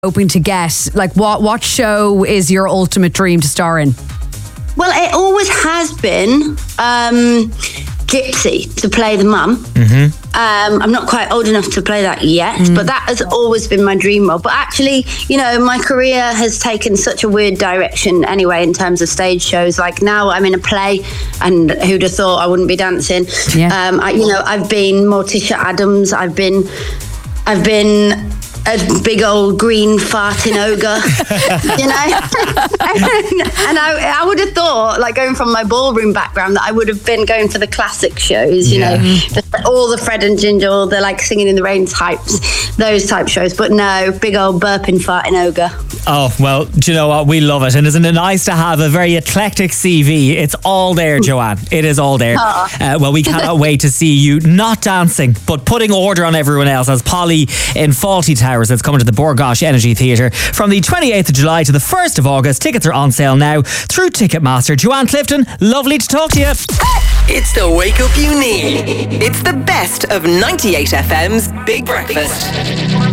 hoping to get? Like, what show is your ultimate dream to star in? Well, it always has been Gypsy, to play the mum. I'm not quite old enough to play that yet, but that has always been my dream role. But actually, you know, my career has taken such a weird direction anyway in terms of stage shows. Like now I'm in a play, and who'd have thought I wouldn't be dancing? Yeah. I've been Morticia Adams. I've been a big old green farting ogre, you know. and I would have thought, like, going from my ballroom background, that I would have been going for the classic shows, you know, all the Fred and Ginger, all the like Singing in the Rain types, those type shows. But no, big old burping farting ogre. Oh, well, do you know what? We love it. And isn't it nice to have a very eclectic CV? It's all there, Joanne. It is all there. Well, we cannot wait to see you not dancing, but putting order on everyone else as Polly in Fawlty Towers. That's coming to the Bord Gáis Energy Theatre from the 28th of July to the 1st of August. Tickets are on sale now through Ticketmaster. Joanne Clifton, lovely to talk to you. It's the wake up you need. It's the best of 98 FM's Big Breakfast.